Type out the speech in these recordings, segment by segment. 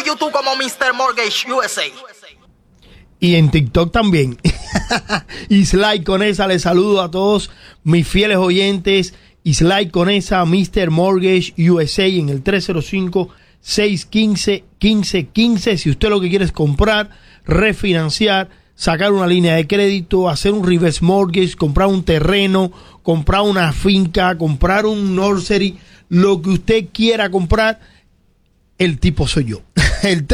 YouTube como Mr. Mortgage USA. Y en TikTok también. Islay Conesa, les saludo a todos mis fieles oyentes. Islay Conesa, Mr. Mortgage USA en el 305-615-1515. Si usted lo que quiere es comprar, refinanciar, sacar una línea de crédito, hacer un reverse mortgage, comprar un terreno, comprar una finca, comprar un nursery, lo que usted quiera comprar, el tipo soy yo. El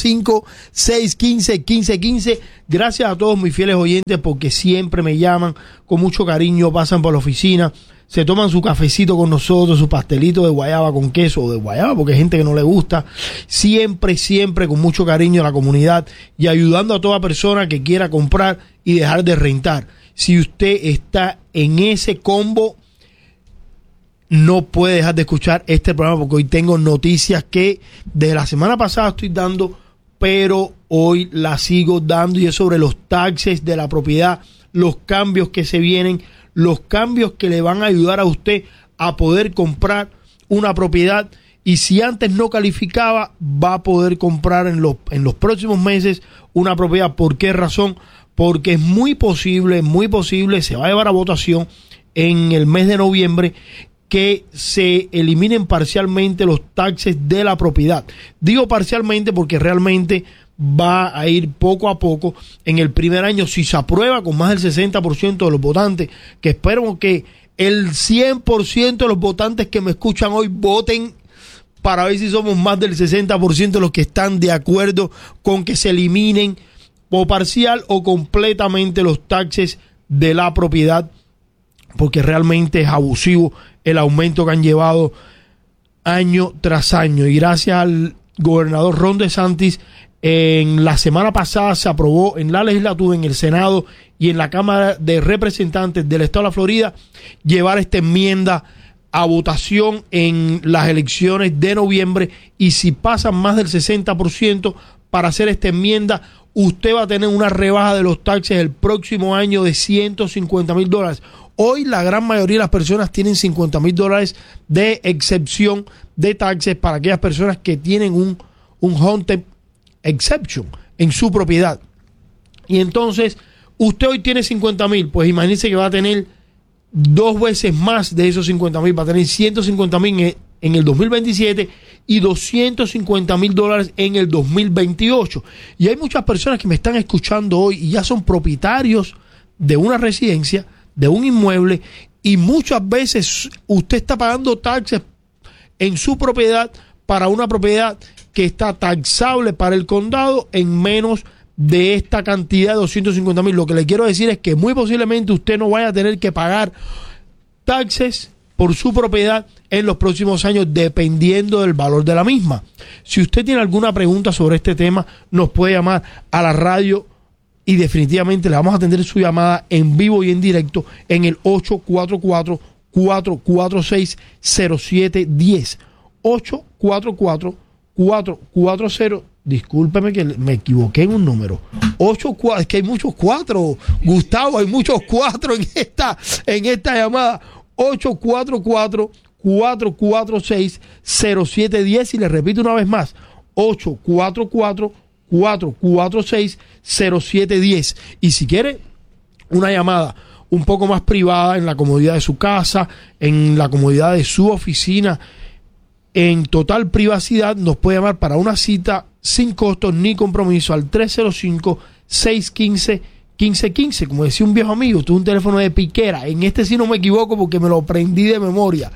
305-615-1515. Gracias a todos mis fieles oyentes porque siempre me llaman con mucho cariño, pasan por la oficina, se toman su cafecito con nosotros, su pastelito de guayaba con queso o de guayaba, porque hay gente que no le gusta. Siempre con mucho cariño a la comunidad y ayudando a toda persona que quiera comprar y dejar de rentar. Si usted está en ese combo, no puede dejar de escuchar este programa porque hoy tengo noticias que desde la semana pasada estoy dando, pero hoy las sigo dando, y es sobre los taxes de la propiedad, los cambios que se vienen, los cambios que le van a ayudar a usted a poder comprar una propiedad, y si antes no calificaba, va a poder comprar en los próximos meses una propiedad. ¿Por qué razón? Porque es muy posible, se va a llevar a votación en el mes de noviembre que se eliminen parcialmente los taxes de la propiedad. Digo parcialmente porque realmente va a ir poco a poco. En el primer año, si se aprueba con más del 60% de los votantes, que espero que el 100% de los votantes que me escuchan hoy voten para ver si somos más del 60% de los que están de acuerdo con que se eliminen o parcial o completamente los taxes de la propiedad, porque realmente es abusivo el aumento que han llevado año tras año. Y gracias al gobernador Ron DeSantis, en la semana pasada se aprobó en la legislatura, en el Senado y en la Cámara de Representantes del Estado de la Florida llevar esta enmienda a votación en las elecciones de noviembre, y si pasan más del 60% para hacer esta enmienda, usted va a tener una rebaja de los taxes el próximo año de $150,000. Hoy la gran mayoría de las personas tienen $50,000 de excepción de taxes para aquellas personas que tienen un homestead exception en su propiedad. Y entonces, usted hoy tiene 50,000, pues imagínese que va a tener 2 veces más de esos 50,000, va a tener 150,000 en el 2027 y $250,000 en el 2028. Y hay muchas personas que me están escuchando hoy y ya son propietarios de una residencia, de un inmueble, y muchas veces usted está pagando taxes en su propiedad para una propiedad que está taxable para el condado en menos de esta cantidad de 250,000. Lo que le quiero decir es que muy posiblemente usted no vaya a tener que pagar taxes por su propiedad en los próximos años, dependiendo del valor de la misma. Si usted tiene alguna pregunta sobre este tema, nos puede llamar a la radio y definitivamente le vamos a atender su llamada en vivo y en directo en el 844-446-0710. 844-440, discúlpeme que me equivoqué en un número. 84, es que hay muchos 4, Gustavo, hay muchos 4 en esta llamada. 844-446-0710, y le repito una vez más, 844-446-0710. Y si quiere una llamada un poco más privada, en la comodidad de su casa, en la comodidad de su oficina, en total privacidad, nos puede llamar para una cita sin costo ni compromiso al 305-615-1515. Como decía un viejo amigo, tuve un teléfono de piquera. En este sí no me equivoco porque me lo aprendí de memoria.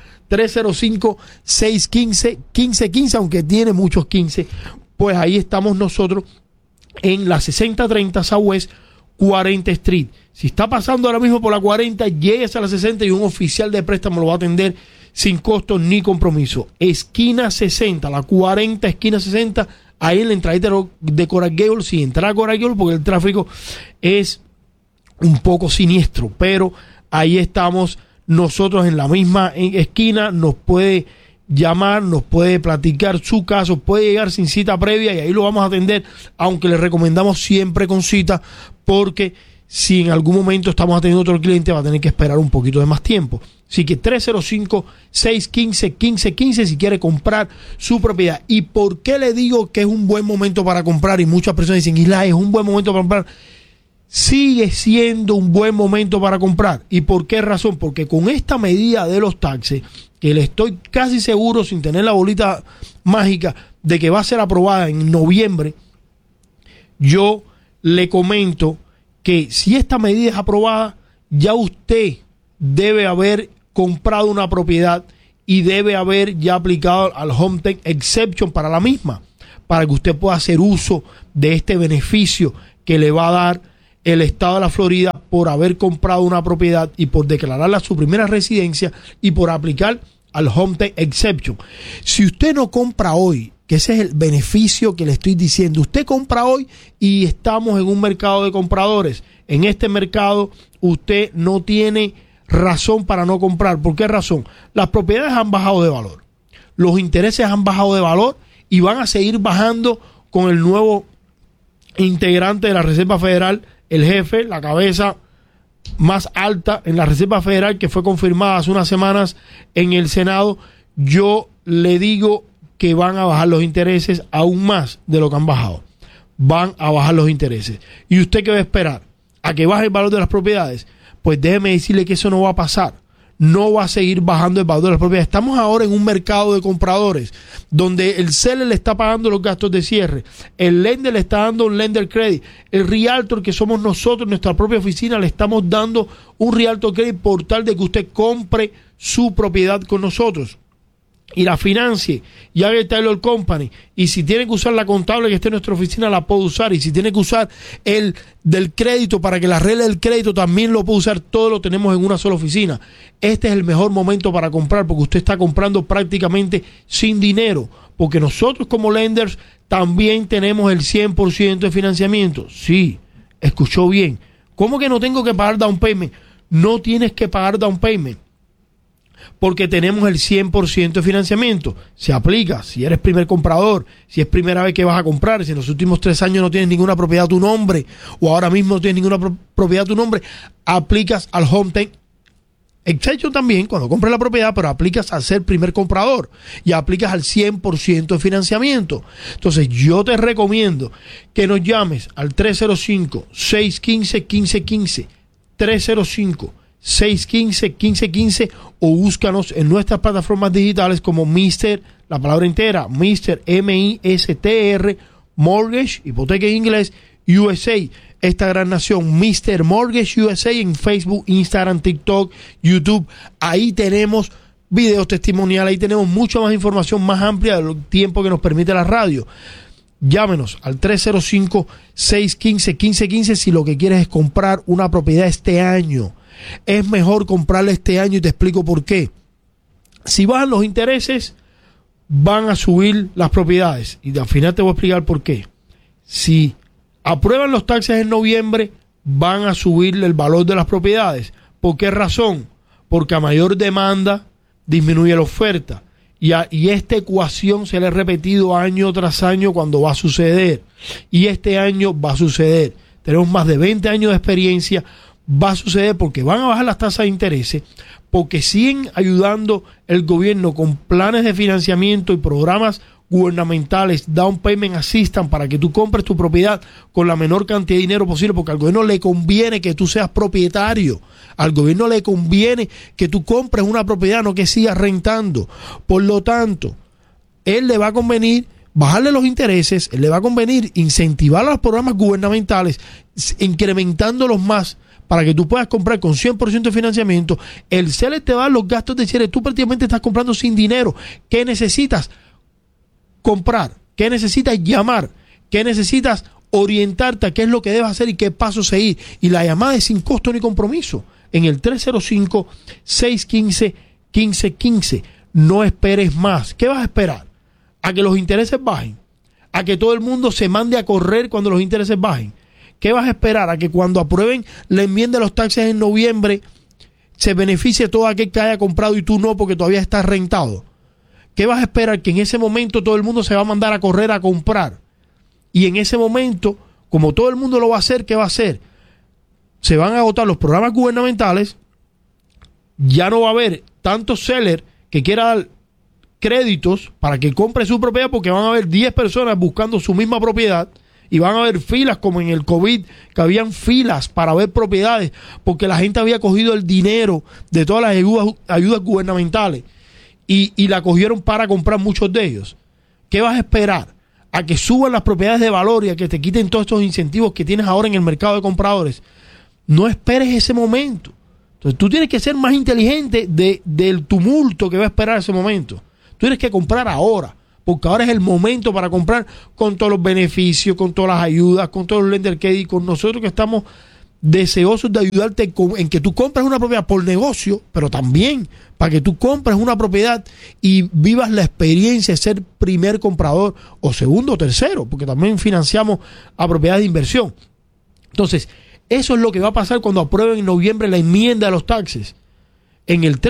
305-615-1515, aunque tiene muchos 15. Pues ahí estamos nosotros en la 6030 Southwest 40 Street. Si está pasando ahora mismo por la 40, llegues a la 60 y un oficial de préstamo lo va a atender sin costo ni compromiso. Esquina 60, la 40, esquina 60, ahí en la entrada de Coral Gables. Si entra a Coral Gables, porque el tráfico es un poco siniestro, pero ahí estamos nosotros en la misma esquina. Nos puede llamar, nos puede platicar su caso, puede llegar sin cita previa y ahí lo vamos a atender, aunque le recomendamos siempre con cita, porque Si en algún momento estamos atendiendo a otro cliente, va a tener que esperar un poquito de más tiempo. Así que 305-615-1515 si quiere comprar su propiedad. ¿Y por qué le digo que es un buen momento para comprar? Y muchas personas dicen, Isla, es un buen momento para comprar. Sigue siendo un buen momento para comprar. ¿Y por qué razón? Porque con esta medida de los taxes, que le estoy casi seguro, sin tener la bolita mágica, de que va a ser aprobada en noviembre, yo le comento que si esta medida es aprobada, ya usted debe haber comprado una propiedad y debe haber ya aplicado al Home Tax Exception para la misma, para que usted pueda hacer uso de este beneficio que le va a dar el estado de la Florida por haber comprado una propiedad y por declararla su primera residencia y por aplicar al Home Tax Exception. Si usted no compra hoy, que ese es el beneficio que le estoy diciendo, usted compra hoy y estamos en un mercado de compradores. En este mercado usted no tiene razón para no comprar. ¿Por qué razón? Las propiedades han bajado de valor, los intereses han bajado de valor y van a seguir bajando con el nuevo integrante de la Reserva Federal, el jefe, la cabeza más alta en la Reserva Federal, que fue confirmada hace unas semanas en el Senado. Yo le digo que van a bajar los intereses aún más de lo que han bajado. Van a bajar los intereses. ¿Y usted qué va a esperar? ¿A que baje el valor de las propiedades? Pues déjeme decirle que eso no va a pasar. No va a seguir bajando el valor de las propiedades. Estamos ahora en un mercado de compradores donde el seller le está pagando los gastos de cierre, el lender le está dando un lender credit, el realtor, que somos nosotros, nuestra propia oficina, le estamos dando un realtor credit por tal de que usted compre su propiedad con nosotros y la financie y haga el Taylor Company. Y si tiene que usar la contable que esté en nuestra oficina, la puede usar. Y si tiene que usar el del crédito para que la arregle el crédito, también lo puede usar. Todo lo tenemos en una sola oficina. Este es el mejor momento para comprar, porque usted está comprando prácticamente sin dinero, porque nosotros como lenders también tenemos el 100% de financiamiento. Sí, escuchó bien. ¿Cómo que no tengo que pagar down payment? No tienes que pagar down payment, porque tenemos el 100% de financiamiento. Se aplica si eres primer comprador, si es primera vez que vas a comprar, si en los últimos 3 años no tienes ninguna propiedad a tu nombre o ahora mismo no tienes ninguna propiedad a tu nombre, aplicas al Home Tax Exception también cuando compres la propiedad, pero aplicas al ser primer comprador y aplicas al 100% de financiamiento. Entonces yo te recomiendo que nos llames al 305-615-1515, 305-615-1515 o búscanos en nuestras plataformas digitales como Mr., la palabra entera, Mr. M-I-S-T-R, Mortgage, hipoteca en inglés, USA, esta gran nación, Mr. Mortgage USA en Facebook, Instagram, TikTok, YouTube. Ahí tenemos videos testimoniales, ahí tenemos mucha más información más amplia del tiempo que nos permite la radio. Llámenos al 305-615-1515 si lo que quieres es comprar una propiedad este año. Es mejor comprarla este año y te explico por qué. Si bajan los intereses, van a subir las propiedades. Y al final te voy a explicar por qué. Si aprueban los taxes en noviembre, van a subir el valor de las propiedades. ¿Por qué razón? Porque a mayor demanda disminuye la oferta. Y esta ecuación se le ha repetido año tras año cuando va a suceder. Y este año va a suceder. Tenemos más de 20 años de experiencia. Va a suceder porque van a bajar las tasas de interés, porque siguen ayudando el gobierno con planes de financiamiento y programas gubernamentales, down payment assistance, para que tú compres tu propiedad con la menor cantidad de dinero posible, porque al gobierno le conviene que tú seas propietario, al gobierno le conviene que tú compres una propiedad, no que sigas rentando. Por lo tanto, él le va a convenir bajarle los intereses, él le va a convenir incentivar los programas gubernamentales, incrementándolos más, para que tú puedas comprar con 100% de financiamiento. El seller te va a dar los gastos de cierre. Tú prácticamente estás comprando sin dinero. ¿Qué necesitas comprar? ¿Qué necesitas llamar? ¿Qué necesitas orientarte a qué es lo que debes hacer y qué paso seguir? Y la llamada es sin costo ni compromiso. En el 305-615-1515. No esperes más. ¿Qué vas a esperar? ¿A que los intereses bajen? ¿A que todo el mundo se mande a correr cuando los intereses bajen? ¿Qué vas a esperar? ¿A que cuando aprueben la enmienda de los taxes en noviembre se beneficie todo aquel que haya comprado y tú no, porque todavía estás rentado? ¿Qué vas a esperar? Que en ese momento todo el mundo se va a mandar a correr a comprar. Y en ese momento, como todo el mundo lo va a hacer, ¿qué va a hacer? se van a agotar los programas gubernamentales, ya no va a haber tantos sellers que quieran dar créditos para que compre su propiedad, porque van a haber 10 personas buscando su misma propiedad y van a haber filas como en el COVID, que habían filas para ver propiedades, porque la gente había cogido el dinero de todas las ayudas gubernamentales y la cogieron para comprar muchos de ellos. ¿Qué vas a esperar? ¿A que suban las propiedades de valor y a que te quiten todos estos incentivos que tienes ahora en el mercado de compradores? No esperes ese momento. Entonces tú tienes que ser más inteligente del tumulto que va a esperar ese momento. Tú tienes que comprar ahora, porque ahora es el momento para comprar con todos los beneficios, con todas las ayudas, con todos los lender credit, con nosotros que estamos deseosos de ayudarte en que tú compres una propiedad por negocio, pero también para que tú compres una propiedad y vivas la experiencia de ser primer comprador o segundo o tercero, porque también financiamos a propiedades de inversión. Entonces, eso es lo que va a pasar cuando aprueben en noviembre la enmienda de los taxes. En el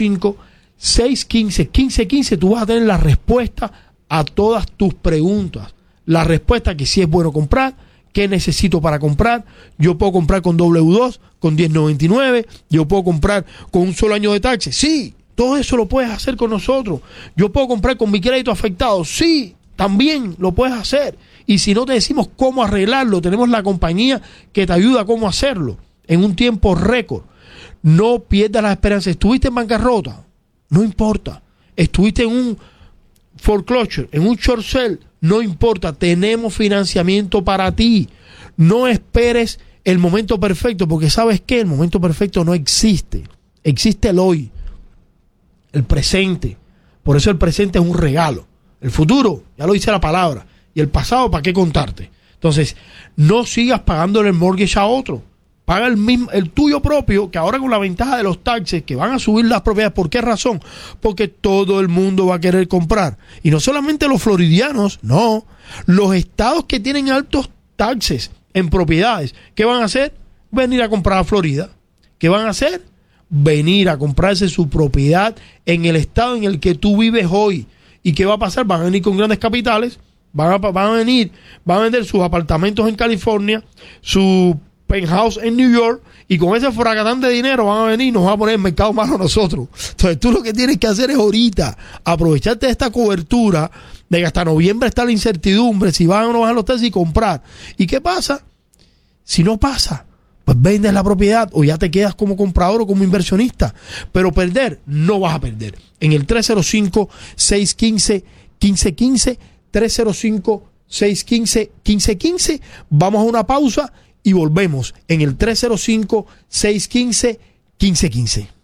305-615-1515 tú vas a tener la respuesta a todas tus preguntas. La respuesta que si es bueno comprar, qué necesito para comprar. Yo puedo comprar con W2, con 1099, yo puedo comprar con un solo año de taxes. Sí, todo eso lo puedes hacer con nosotros. Yo puedo comprar con mi crédito afectado. Sí, también lo puedes hacer. Y si no te decimos cómo arreglarlo, tenemos la compañía que te ayuda a cómo hacerlo en un tiempo récord. No pierdas la esperanza. ¿Estuviste en bancarrota? No importa. ¿Estuviste en un foreclosure, en un short sale? No importa. Tenemos financiamiento para ti. No esperes el momento perfecto, porque ¿sabes qué? El momento perfecto no existe. Existe el hoy, el presente. Por eso el presente es un regalo. El futuro, ya lo dice la palabra. Y el pasado, ¿para qué contarte? Entonces, no sigas pagándole el mortgage a otro. Paga el tuyo propio, que ahora con la ventaja de los taxes, que van a subir las propiedades. ¿Por qué razón? Porque todo el mundo va a querer comprar. Y no solamente los floridianos, no. Los estados que tienen altos taxes en propiedades, ¿qué van a hacer? Venir a comprar a Florida. ¿Qué van a hacer? Venir a comprarse su propiedad en el estado en el que tú vives hoy. ¿Y qué va a pasar? Van a venir con grandes capitales. Van a vender sus apartamentos en California, su penthouse en New York, y con ese fracatán de dinero van a venir y nos van a poner el mercado malo a nosotros. Entonces tú lo que tienes que hacer es ahorita aprovecharte de esta cobertura, de que hasta noviembre está la incertidumbre si van o no van los taxis, y comprar. ¿Y qué pasa? Si no pasa, pues vendes la propiedad o ya te quedas como comprador o como inversionista. Pero perder, no vas a perder. En el 305-615-1515, 305-615-1515. Vamos a una pausa y volvemos en el 305-615-1515.